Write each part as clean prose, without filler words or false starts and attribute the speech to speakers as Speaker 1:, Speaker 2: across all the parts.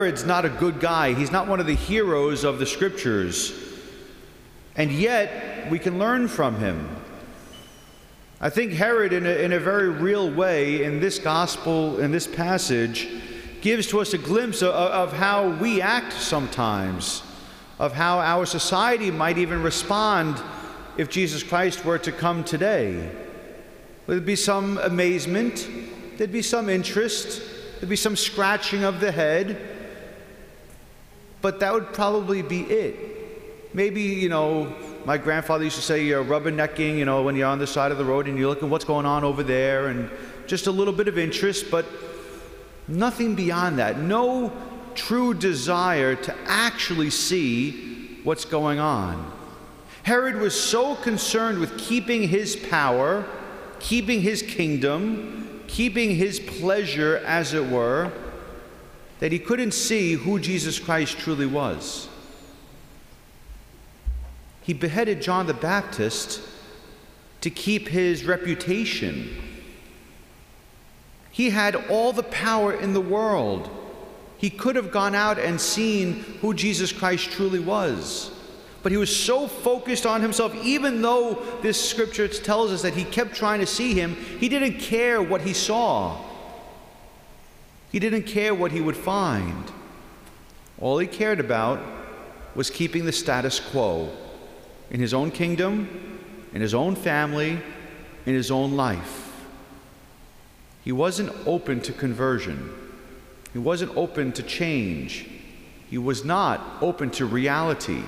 Speaker 1: Herod's not a good guy. He's not one of the heroes of the scriptures. And yet, we can learn from him. I think Herod, in a very real way, in this gospel, in this passage, gives to us a glimpse of how we act sometimes, of how our society might even respond if Jesus Christ were to come today. There'd be some amazement, there'd be some interest, there'd be some scratching of the head, but that would probably be it. Maybe, my grandfather used to say you're rubbernecking, when you're on the side of the road and you're looking what's going on over there, and just a little bit of interest, but nothing beyond that. No true desire to actually see what's going on. Herod was so concerned with keeping his power, keeping his kingdom, keeping his pleasure, as it were, that he couldn't see who Jesus Christ truly was. He beheaded John the Baptist to keep his reputation. He had all the power in the world. He could have gone out and seen who Jesus Christ truly was. But he was so focused on himself, even though this scripture tells us that he kept trying to see him, he didn't care what he saw. He didn't care what he would find. All he cared about was keeping the status quo in his own kingdom, in his own family, in his own life. He wasn't open to conversion. He wasn't open to change. He was not open to reality.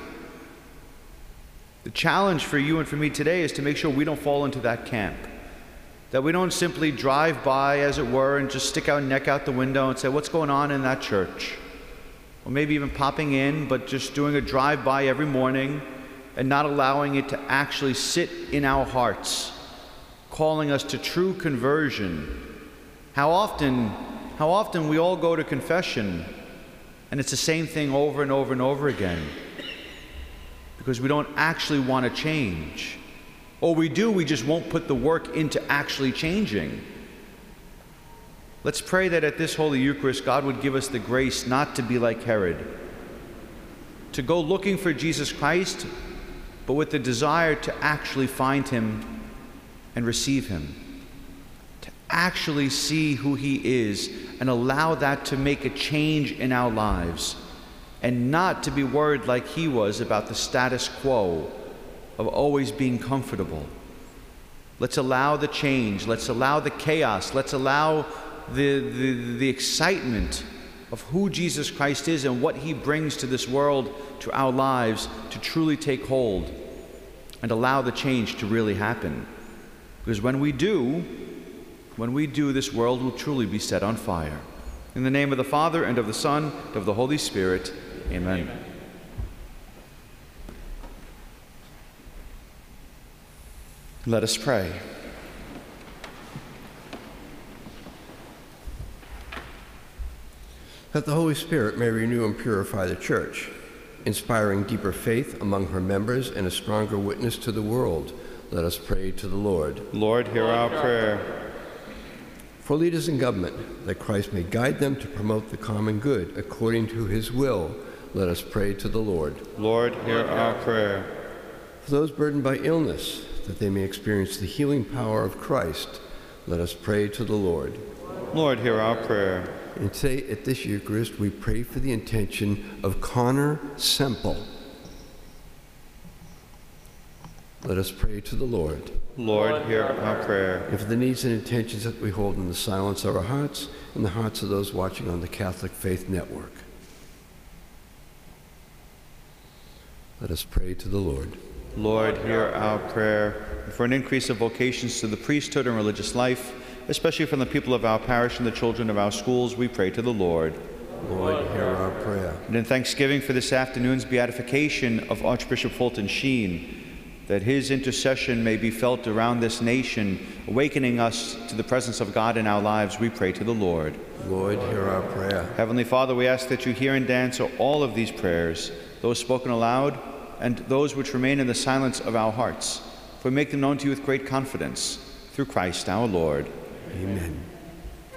Speaker 1: The challenge for you and for me today is to make sure we don't fall into that camp. That we don't simply drive by, as it were, and just stick our neck out the window and say, what's going on in that church? Or maybe even popping in, but just doing a drive-by every morning and not allowing it to actually sit in our hearts, calling us to true conversion. How often we all go to confession and it's the same thing over and over and over again because we don't actually want to change. Or we do, we just won't put the work into actually changing. Let's pray that at this Holy Eucharist, God would give us the grace not to be like Herod, to go looking for Jesus Christ, but with the desire to actually find him and receive him, to actually see who he is and allow that to make a change in our lives, and not to be worried like he was about the status quo of always being comfortable. Let's allow the change, let's allow the chaos, let's allow the excitement of who Jesus Christ is and what he brings to this world, to our lives, to truly take hold and allow the change to really happen. Because when we do, this world will truly be set on fire. In the name of the Father, and of the Son, and of the Holy Spirit, amen. Amen. Let us pray.
Speaker 2: That the Holy Spirit may renew and purify the Church, inspiring deeper faith among her members and a stronger witness to the world, let us pray to the Lord.
Speaker 1: Lord, hear our prayer.
Speaker 2: For leaders in government, that Christ may guide them to promote the common good according to his will, let us pray to the Lord.
Speaker 1: Lord, hear our prayer.
Speaker 2: For those burdened by illness, that they may experience the healing power of Christ, let us pray to the Lord.
Speaker 1: Lord, hear our prayer.
Speaker 2: And today at this Eucharist, we pray for the intention of Connor Semple. Let us pray to the Lord.
Speaker 1: Lord, hear our prayer.
Speaker 2: And for the needs and intentions that we hold in the silence of our hearts and the hearts of those watching on the Catholic Faith Network. Let us pray to the Lord.
Speaker 1: Lord, hear our prayer. And for an increase of vocations to the priesthood and religious life, especially from the people of our parish and the children of our schools, we pray to the Lord.
Speaker 2: Lord, hear our prayer.
Speaker 1: And in thanksgiving for this afternoon's beatification of Archbishop Fulton Sheen, that his intercession may be felt around this nation, awakening us to the presence of God in our lives, we pray to the Lord.
Speaker 2: Lord, hear our prayer.
Speaker 1: Heavenly Father, we ask that you hear and answer all of these prayers, those spoken aloud and those which remain in the silence of our hearts, for we make them known to you with great confidence, through Christ our Lord.
Speaker 2: Amen.